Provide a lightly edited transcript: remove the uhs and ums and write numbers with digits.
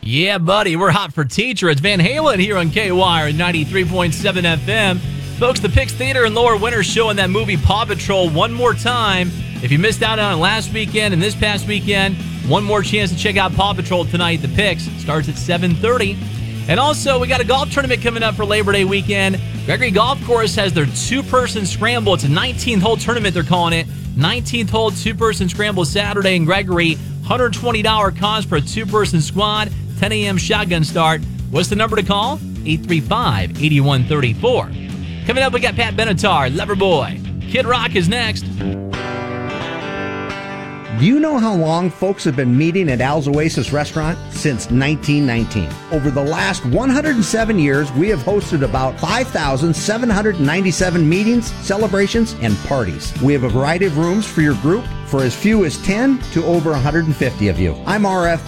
Yeah, buddy, we're hot for teacher. It's Van Halen here on KWIRE 93.7 FM. Folks, the Pix Theater and Lower Winter showing that movie Paw Patrol one more time. If you missed out on it last weekend and this past weekend, one more chance to check out Paw Patrol tonight. The Pix starts at 7:30. And also, we got a golf tournament coming up for Labor Day weekend. Gregory Golf Course has their two-person scramble. It's a 19th-hole tournament, they're calling it. 19th hole two-person scramble Saturday in Gregory. $120 cost for a two-person squad. 10 a.m. shotgun start. What's the number to call? 835-8134. Coming up, we got Pat Benatar, Loverboy. Kid Rock is next. Do you know how long folks have been meeting at Al's Oasis Restaurant? Since 1919. Over the last 107 years, we have hosted about 5,797 meetings, celebrations, and parties. We have a variety of rooms for your group, for as few as 10 to over 150 of you. I'm RF